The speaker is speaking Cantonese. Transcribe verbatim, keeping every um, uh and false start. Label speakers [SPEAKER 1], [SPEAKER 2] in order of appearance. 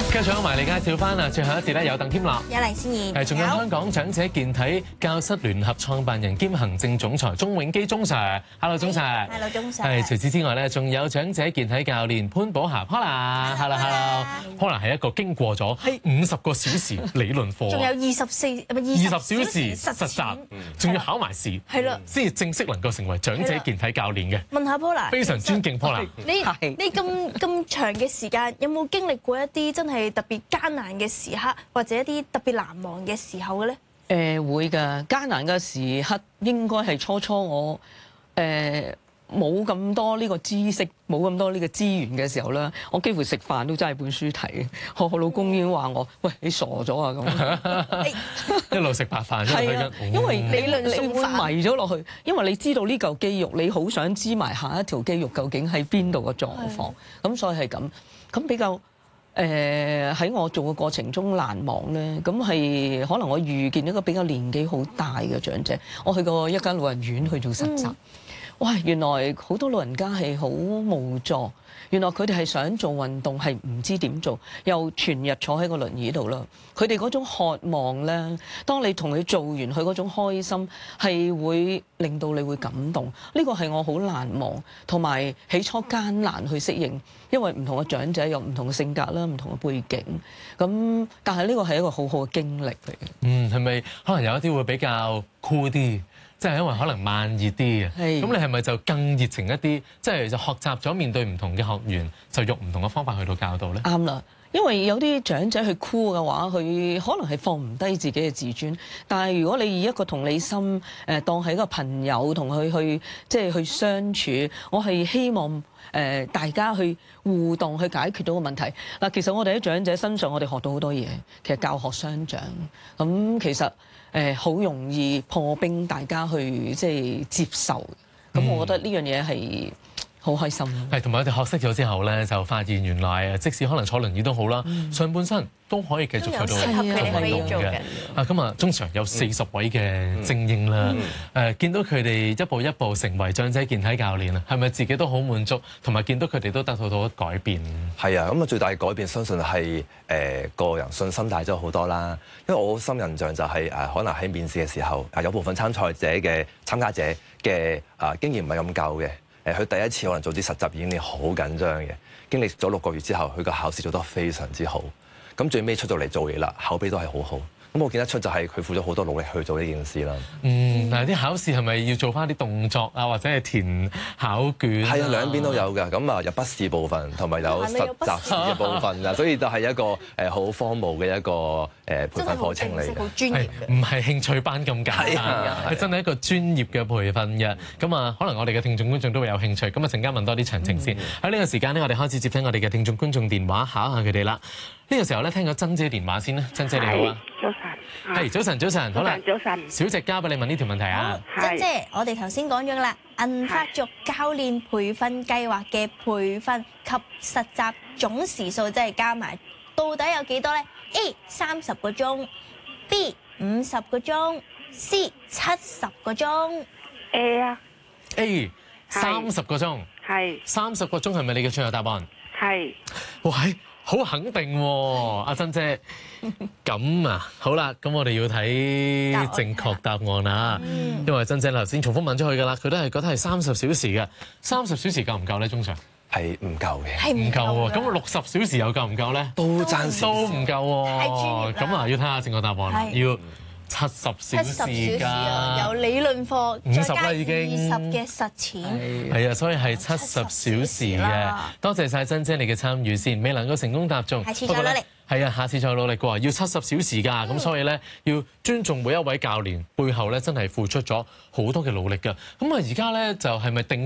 [SPEAKER 1] 繼續有埋你介紹翻啊！最後一節咧有鄧添樂，
[SPEAKER 2] 有黎思妍，
[SPEAKER 1] 係仲有香港長者健體教室聯合創辦人兼行政總裁鍾永基鍾 Sir。Hello， 鍾 Sir。
[SPEAKER 2] Hello， 鍾 Sir。
[SPEAKER 1] 係除此之外咧，仲有長者健體教練潘寶霞 Paula。Hello，Hello。Paula 係一個經過咗五十個小時理論課，
[SPEAKER 2] 仲有二十四唔係
[SPEAKER 1] 二十小時
[SPEAKER 2] 實
[SPEAKER 1] 實習，仲要考埋試，
[SPEAKER 2] 係啦，
[SPEAKER 1] 先至正式能夠成為長者健體教練嘅。
[SPEAKER 2] 問下 Paula，
[SPEAKER 1] 非常尊敬 Paula。
[SPEAKER 2] 你你咁咁長嘅時間，有冇經歷過一啲真係特別艱難嘅時刻，或者一啲特別難忘嘅時候嘅咧？
[SPEAKER 3] 誒會㗎，艱難嘅時刻應該係初初我誒冇咁多呢個知識，冇咁多呢個資源嘅時候啦。我幾乎食飯都揸本書睇。我我老公已經話我：喂，你傻咗啊咁！
[SPEAKER 1] 一路食白飯，
[SPEAKER 3] 係啊，因為你
[SPEAKER 2] 理論
[SPEAKER 3] 你會迷咗落去，因為你知道呢嚿肌肉，你好想知埋下一條肌肉究竟喺邊度嘅狀況。咁所以係咁，咁比較。誒喺、呃、我做嘅過程中難忘咧，咁係可能我遇見一個比較年紀好大嘅長者，我去過一間老人院去做實習。嗯、哇！原來好多老人家係好無助，原來佢哋係想做運動係唔知點做，又全日坐喺個輪椅度啦。佢哋嗰種渴望咧，當你同佢做完，佢嗰種開心係會令到你會感動。呢個係我好難忘，同埋起初艱難去適應。因為唔同嘅長者有唔同嘅性格啦，唔同嘅背景，咁但係呢個係一個好好嘅經歷嚟嘅。
[SPEAKER 1] 嗯，係咪可能有一啲會比較酷啲，即係因為可能慢熱啲啊？係。咁你係咪就更熱情一啲？即係就學習咗面對唔同嘅學員，就用唔同嘅方法去到教導咧？啱啦，
[SPEAKER 3] 因為有啲長者去酷嘅話，佢可能係放唔低自己嘅自尊。但係如果你以一個同理心誒當係一個朋友同佢去即係去相處，我係希望。誒，大家去互動去解決到個問題嗱。其實我哋喺長者身上，我哋學到好多嘢。其實教學相長，咁其實誒好容易破冰，大家去即係接受。咁我覺得呢樣嘢係好開心。
[SPEAKER 1] 係，同埋我哋學識咗之後咧，就發現原來即使可能坐輪椅都好啦，嗯、上半身都可以繼續去到做運動嘅。啊，咁啊，通常有四十位嘅精英啦。誒、嗯嗯，見到佢哋一步一步成為長者健體教練啊，係咪自己都好滿足？同埋見到佢哋都得到到改變。
[SPEAKER 4] 係啊，咁啊最大嘅改變，相信係誒個人信心大咗好多啦。因為我好深印象就係誒，可能喺面試嘅時候，啊有部分參賽者嘅參加者嘅啊經驗唔係咁夠嘅。誒，佢第一次可能做啲實習演練好緊張嘅，經歷咗六個月之後，佢個考試做得非常之好，咁最尾出到嚟做嘢啦，口碑都係好好。咁我見得出就係佢付咗好多努力去做呢件事啦。嗯，
[SPEAKER 1] 嗱啲考試係咪要做翻啲動作啊，或者係填考卷？係
[SPEAKER 4] 啊，兩邊都有㗎。咁啊，有筆試部分同埋有實習試嘅部分啊，所以就係一個誒好荒謬嘅一個誒培訓課程嚟嘅。
[SPEAKER 2] 好專業，
[SPEAKER 1] 唔係興趣班咁簡單，係真係一個專業嘅培訓嘅。咁啊，可能我哋嘅聽眾觀眾都會有興趣。咁啊，陣間問多啲詳情先。喺呢個時間呢，我哋開始接聽我哋嘅聽眾觀眾電話，考下佢哋啦。呢個時候咧，聽咗珍姐電話先啦。珍姐你好啊，
[SPEAKER 5] 早晨，
[SPEAKER 1] 係早晨，早晨，好啦，
[SPEAKER 5] 早晨，
[SPEAKER 1] 小姐交俾你問呢條問題啊。
[SPEAKER 2] 珍姐，我哋頭先講咗啦，銀髮族教練培訓計劃嘅培訓及實習總時數，即係加埋，到底有幾多咧 ？A 三十個鐘 ，B 五十個鐘 ，C 七十個鐘。
[SPEAKER 5] A 啊
[SPEAKER 1] ，A 三十個鐘，
[SPEAKER 5] 係
[SPEAKER 1] 三十個鐘係咪你嘅最後答案？
[SPEAKER 5] 係。
[SPEAKER 1] 喂！好肯定喎，阿珍姐。咁啊，好啦，咁我哋要睇正確答案啦。嗯、因為珍姐頭先重複問咗佢㗎啦，佢都係覺得係三十小時嘅。三十小時夠唔夠咧？鍾 Sir
[SPEAKER 4] 係唔夠嘅，
[SPEAKER 2] 係唔
[SPEAKER 1] 夠喎。咁六十小時又夠唔夠咧？
[SPEAKER 4] 都爭少，
[SPEAKER 1] 都唔夠喎。咁啊，要睇下正確答案啦。要七十小時㗎，
[SPEAKER 2] 有理論課，
[SPEAKER 1] 五十啦已經，
[SPEAKER 2] 二十嘅實踐，
[SPEAKER 1] 係啊，所以係七十小時嘅。多謝晒珍姐你嘅參與先，未能夠成功答中，
[SPEAKER 2] 下次再努力。
[SPEAKER 1] 係啊，下次再努力過，要七十小時㗎，咁、嗯、所以咧要尊重每一位教練，背後咧真係付出咗好多嘅努力㗎。咁啊，而家咧就係咪定